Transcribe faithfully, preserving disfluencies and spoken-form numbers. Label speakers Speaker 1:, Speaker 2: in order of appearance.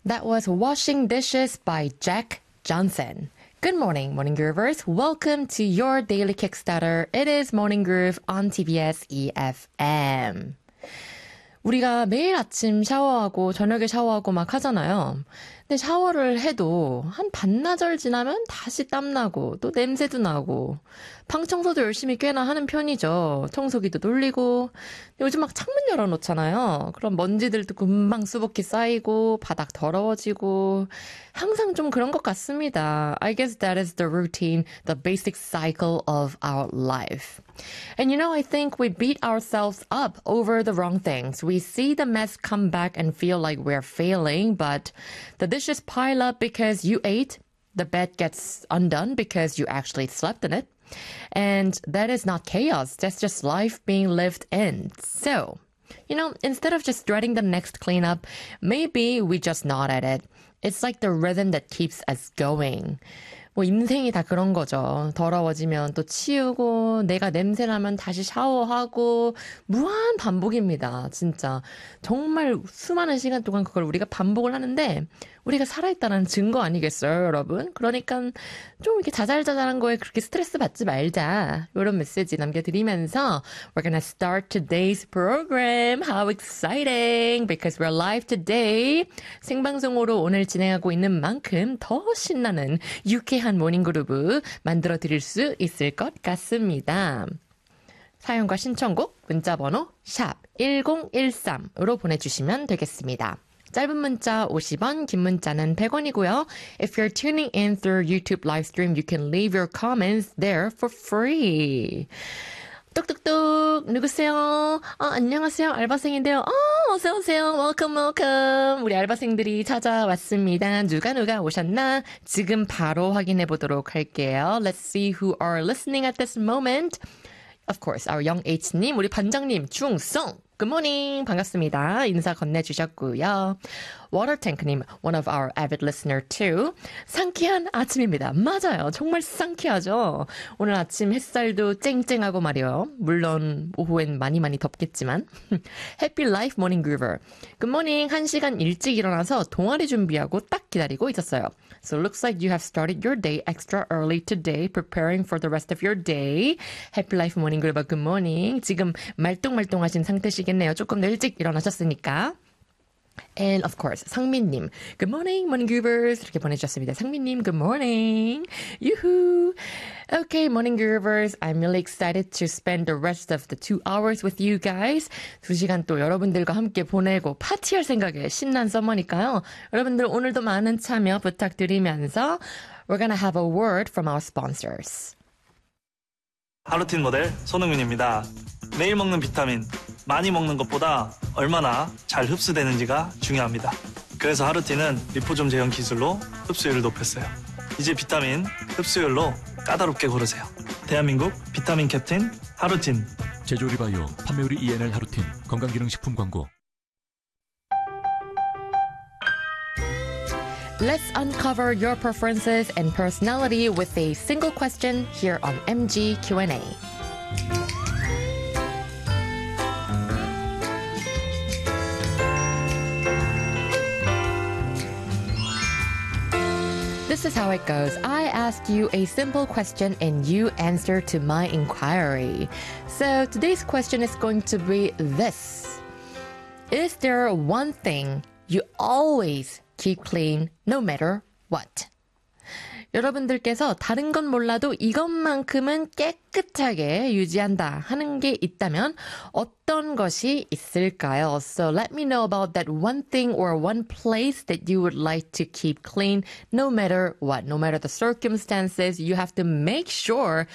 Speaker 1: That was Washing Dishes by Jack Johnson. Good morning, Morning Groovers. Welcome to your daily Kickstarter. It is Morning Groove on 티비에스 E F M. 우리가 매일 아침 샤워하고 저녁에 샤워하고 막 하잖아요. 근데 샤워를 해도 한 반나절 지나면 다시 땀나고 또 냄새도 나고 방 청소도 열심히 꽤나 하는 편이죠. 청소기도 돌리고 요즘 막 창문 열어놓잖아요. 그럼 먼지들도 금방 수북히 쌓이고 바닥 더러워지고 항상 좀 그런 것 같습니다. I guess that is the routine, the basic cycle of our life. And you know, I think we beat ourselves up over the wrong things. We see the mess come back and feel like we're failing, but the dishes pile up because you ate, the bed gets undone because you actually slept in it. And that is not chaos. That's just life being lived in. So, you know, instead of just dreading the next cleanup, maybe we just nod at it. It's like the rhythm that keeps us going. 뭐 인생이 다 그런 거죠. 더러워지면 또 치우고 내가 냄새나면 다시 샤워하고 무한 반복입니다. 진짜 정말 수많은 시간 동안 그걸 우리가 반복을 하는데 우리가 살아있다는 증거 아니겠어요, 여러분? 그러니까 좀 이렇게 자잘자잘한 거에 그렇게 스트레스 받지 말자. 이런 메시지 남겨드리면서 We're gonna start today's program. How exciting! Because we're live today. 생방송으로 오늘 진행하고 있는 만큼 더 신나는 유쾌한 모닝그루브 만들어 드릴 수 있을 것 같습니다. 사연과 신청곡 문자번호 샵 일공일삼으로 보내주시면 되겠습니다. 짧은 문자 오십 원, 긴 문자는 백 원이고요. If you're tuning in through YouTube live stream, you can leave your comments there for free. 뚝뚝뚝 누구세요? 아, 안녕하세요. 알바생인데요. 어, 어서오세요. Welcome, welcome. 우리 알바생들이 찾아왔습니다. 누가 누가 오셨나? 지금 바로 확인해 보도록 할게요. Let's see who are listening at this moment. Of course, our young H님, 우리 반장님, 중성. Good morning. 반갑습니다. 인사 건네주셨고요. Watertank님, one of our avid listener too. 상쾌한 아침입니다. 맞아요. 정말 상쾌하죠. 오늘 아침 햇살도 쨍쨍하고 말이요. 물론 오후엔 많이 많이 덥겠지만. Happy Life Morning Groover. Good morning. 한 시간 일찍 일어나서 동아리 준비하고 딱 기다리고 있었어요. So it looks like you have started your day extra early today, preparing for the rest of your day. Happy Life Morning Groover. Good morning. 지금 말똥말똥하신 상태시겠네요. 조금 더 일찍 일어나셨으니까. And of course, 상민님, good morning, morning groovers. 이렇게 보내주셨습니다. 상민님, good morning. Yoo-hoo. Okay, morning groovers. I'm really excited to spend the rest of the two hours with you guys. 두 시간 또 여러분들과 함께 보내고 파티할 생각에 신난 서머니까요. 여러분들 오늘도 많은 참여 부탁드리면서 we're gonna have a word from our sponsors.
Speaker 2: 하루틴 모델 손흥민입니다. 매일 먹는 비타민, 많이 먹는 것보다 얼마나 잘 흡수되는지가 중요합니다. 그래서 하루틴은 리포좀 제형 기술로 흡수율을 높였어요. 이제 비타민 흡수율로 까다롭게 고르세요. 대한민국 비타민 캡틴 하루틴.
Speaker 3: 제조리 바이오 판매율이 이엔엘 하루틴 건강기능식품 광고.
Speaker 1: Let's uncover your preferences and personality with a single question here on 엠지 Q and A. This is how it goes. I ask you a simple question and you answer to my inquiry. So today's question is going to be this. Is there one thing you always keep clean no matter what? 여러분들께서 다른 건 몰라도 이것만큼은 깨끗하게 유지한다 하는 게 있다면 어떤 것이 있을까요? So let me know about that one thing or one place that you would like to keep clean no matter what. No matter the circumstances, you have to make sure